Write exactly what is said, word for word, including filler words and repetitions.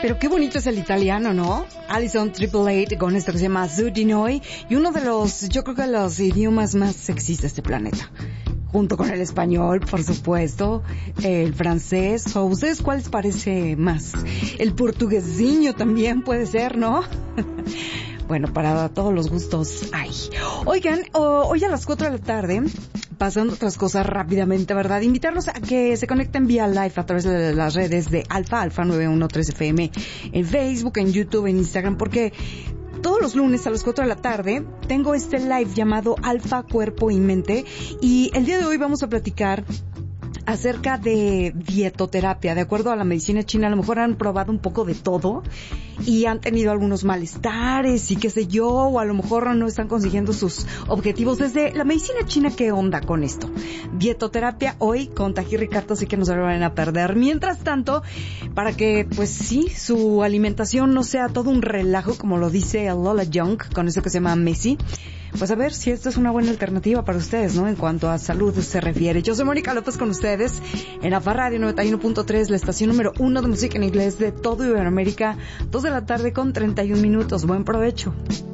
Pero qué bonito es el italiano, ¿no? Alison Triple Eight con esto que se llama Su di Noi, y uno de los, yo creo que los idiomas más sexys de este planeta. Junto con el español, por supuesto, el francés. ¿O ustedes cuál les parece más? El portuguesiño también puede ser, ¿no? Bueno, para todos los gustos hay. Oigan, oh, hoy a las cuatro de la tarde, pasando otras cosas rápidamente, ¿verdad? Invitarlos a que se conecten vía live a través de las redes de Alfa, Alfa nueve uno tres F M, en Facebook, en YouTube, en Instagram, porque todos los lunes a las cuatro de la tarde tengo este live llamado Alfa, Cuerpo y Mente, y el día de hoy vamos a platicar acerca de dietoterapia. De acuerdo a la medicina china, a lo mejor han probado un poco de todo y han tenido algunos malestares y qué sé yo, o a lo mejor no están consiguiendo sus objetivos. Desde la medicina china, ¿qué onda con esto? Dietoterapia hoy con Taji Ricardo, así que no se lo van a perder. Mientras tanto, para que, pues sí, su alimentación no sea todo un relajo, como lo dice Lola Young, con eso que se llama Messi, pues a ver si esta es una buena alternativa para ustedes, ¿no? En cuanto a salud se refiere. Yo soy Mónica López con ustedes en Alfa Radio noventa y uno punto tres, la estación número uno de música en inglés de todo Iberoamérica, dos de la tarde con treinta y un minutos. Buen provecho.